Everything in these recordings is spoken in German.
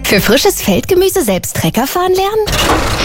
Für frisches Feldgemüse selbst Trecker fahren lernen?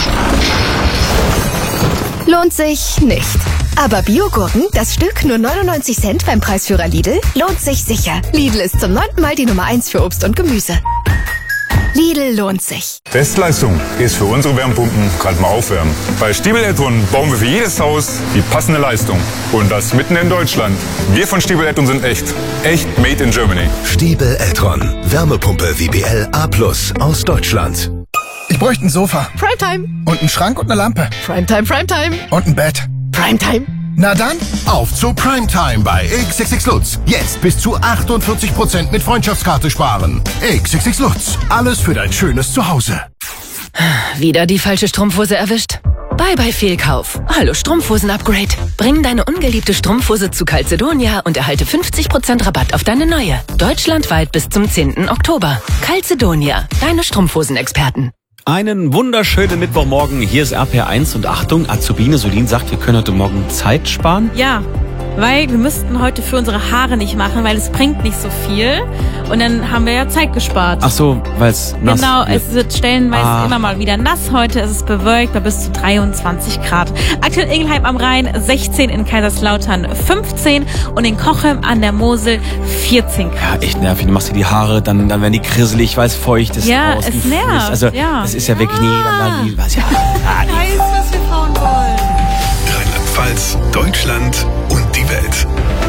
Lohnt sich nicht. Aber Biogurken, das Stück nur 99 Cent beim Preisführer Lidl, lohnt sich sicher. Lidl ist zum 9. Mal die Nummer 1 für Obst und Gemüse. Lidl lohnt sich. Bestleistung ist für unsere Wärmepumpen gerade mal aufwärmen. Bei Stiebel Eltron bauen wir für jedes Haus die passende Leistung. Und das mitten in Deutschland. Wir von Stiebel Eltron sind echt. Echt made in Germany. Stiebel Eltron. Wärmepumpe WBL A+ aus Deutschland. Ich bräuchte ein Sofa. Primetime. Und einen Schrank und eine Lampe. Primetime, Primetime. Und ein Bett. Primetime. Na dann, Auf zu Primetime bei XXX Lutz. Jetzt bis zu 48% mit Freundschaftskarte sparen. XXX Lutz. Alles für dein schönes Zuhause. Wieder die falsche Strumpfhose erwischt? Bye bye Fehlkauf. Hallo Strumpfhosen-Upgrade. Bring deine ungeliebte Strumpfhose zu Calzedonia und erhalte 50% Rabatt auf deine neue. Deutschlandweit bis zum 10. Oktober. Calzedonia, deine Strumpfhosenexperten. Einen wunderschönen Mittwochmorgen. Hier ist RPR1 und Achtung, Azubine Solin sagt, wir können heute Morgen Zeit sparen. Ja, weil wir müssten heute für unsere Haare nicht machen, weil es bringt nicht so viel. Und dann haben wir ja Zeit gespart. Ach so, weil es nass Genau, wird. es wird stellenweise immer mal wieder nass. Heute ist es bewölkt bei bis zu 23 Grad. Aktuell in Ingelheim am Rhein 16, in Kaiserslautern 15 und in Cochem an der Mosel 14 Grad. Ja, echt nervig. Du machst dir die Haare, dann werden die krisselig, weil es feucht ist. Ja, draußen, es nervt. frisch. Also, ja. das ist ja wirklich nie was. Ja. Weiß, was wir Frauen wollen. Rheinland-Pfalz, Deutschland und die Welt.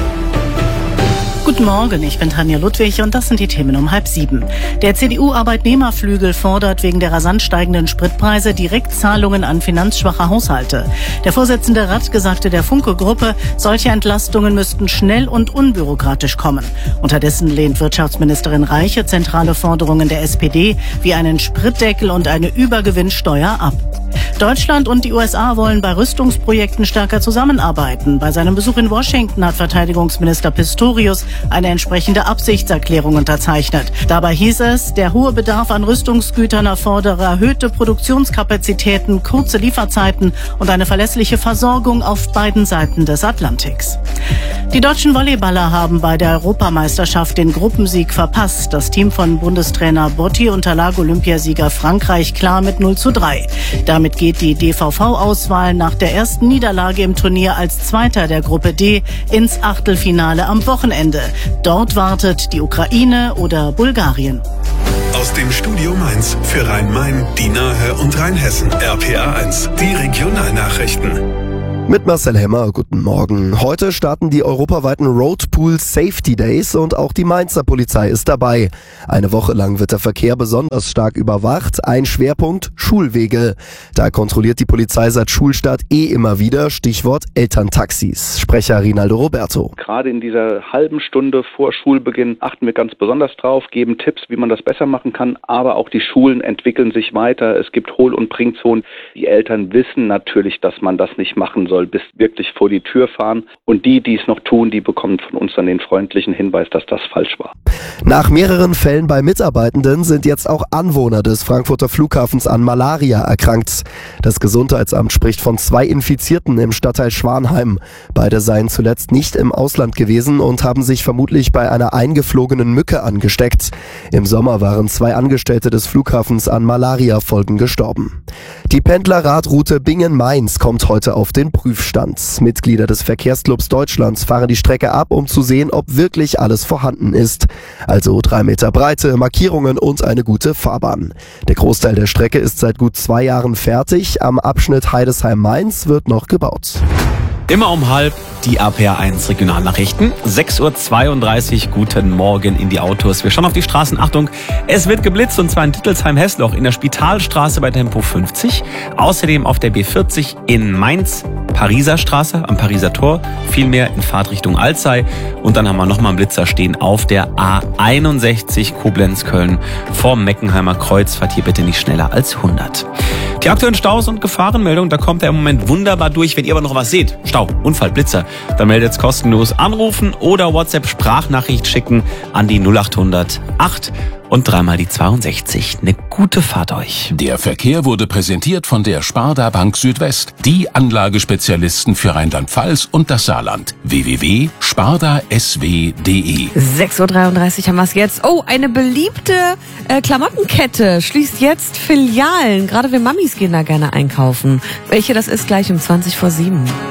Guten Morgen, ich bin Tanja Ludwig und das sind die Themen um 6:30. Der CDU-Arbeitnehmerflügel fordert wegen der rasant steigenden Spritpreise Direktzahlungen an finanzschwache Haushalte. Der Vorsitzende Rattke sagte der Funke-Gruppe, solche Entlastungen müssten schnell und unbürokratisch kommen. Unterdessen lehnt Wirtschaftsministerin Reiche zentrale Forderungen der SPD wie einen Spritdeckel und eine Übergewinnsteuer ab. Deutschland und die USA wollen bei Rüstungsprojekten stärker zusammenarbeiten. Bei seinem Besuch in Washington hat Verteidigungsminister Pistorius eine entsprechende Absichtserklärung unterzeichnet. Dabei hieß es, der hohe Bedarf an Rüstungsgütern erfordere erhöhte Produktionskapazitäten, kurze Lieferzeiten und eine verlässliche Versorgung auf beiden Seiten des Atlantiks. Die deutschen Volleyballer haben bei der Europameisterschaft den Gruppensieg verpasst. Das Team von Bundestrainer Botti unterlag Olympiasieger Frankreich klar mit 0:3. Damit geht die DVV-Auswahl nach der ersten Niederlage im Turnier als Zweiter der Gruppe D ins Achtelfinale am Wochenende. Dort wartet die Ukraine oder Bulgarien. Aus dem Studio Mainz für Rhein-Main, die Nahe und Rheinhessen. RPR1, die Regionalnachrichten. Mit Marcel Hemmer, guten Morgen. Heute starten die europaweiten Roadpool Safety Days und auch die Mainzer Polizei ist dabei. Eine Woche lang wird der Verkehr besonders stark überwacht. Ein Schwerpunkt: Schulwege. Da kontrolliert die Polizei seit Schulstart immer wieder. Stichwort Elterntaxis. Sprecher Rinaldo Roberto. Gerade in dieser halben Stunde vor Schulbeginn achten wir ganz besonders drauf, geben Tipps, wie man das besser machen kann. Aber auch die Schulen entwickeln sich weiter. Es gibt Hohl- und Bringzonen. Die Eltern wissen natürlich, dass man das nicht machen soll, bis wirklich vor die Tür fahren. Und die es noch tun, die bekommen von uns dann den freundlichen Hinweis, dass das falsch war. Nach mehreren Fällen bei Mitarbeitenden sind jetzt auch Anwohner des Frankfurter Flughafens an Malaria erkrankt. Das Gesundheitsamt spricht von 2 Infizierten im Stadtteil Schwanheim. Beide seien zuletzt nicht im Ausland gewesen und haben sich vermutlich bei einer eingeflogenen Mücke angesteckt. Im Sommer waren 2 Angestellte des Flughafens an Malaria-Folgen gestorben. Die Pendlerradroute Bingen-Mainz kommt heute auf den Prüfstand. Mitglieder des Verkehrsclubs Deutschlands fahren die Strecke ab, um zu sehen, ob wirklich alles vorhanden ist. Also 3 Meter Breite, Markierungen und eine gute Fahrbahn. Der Großteil der Strecke ist seit gut 2 Jahren fertig. Am Abschnitt Heidesheim-Mainz wird noch gebaut. Immer um 12:30 die RPR1 Regionalnachrichten. 6:32 Uhr, guten Morgen in die Autos. Wir schauen auf die Straßen. Achtung, es wird geblitzt und zwar in Dittelsheim-Hessloch in der Spitalstraße bei Tempo 50. Außerdem auf der B40 in Mainz, Pariser Straße am Pariser Tor, vielmehr in Fahrtrichtung Alzey. Und dann haben wir nochmal einen Blitzer stehen auf der A61 Koblenz-Köln vorm Meckenheimer Kreuz. Fahrt hier bitte nicht schneller als 100. Die aktuellen Staus und Gefahrenmeldungen, da kommt er im Moment wunderbar durch. Wenn ihr aber noch was seht, Stau, Unfall, Blitzer, dann meldet's kostenlos, anrufen oder WhatsApp-Sprachnachricht schicken an die 0800 8 und dreimal die 62. Eine gute Fahrt euch. Der Verkehr wurde präsentiert von der Sparda Bank Südwest, die Anlagespezialisten für Rheinland-Pfalz und das Saarland. www.spardasw.de 6.33 Uhr haben wir es jetzt. Oh, eine beliebte Klamottenkette schließt jetzt Filialen. Gerade wir Mamis gehen da gerne einkaufen. Welche das ist, gleich um 7:20.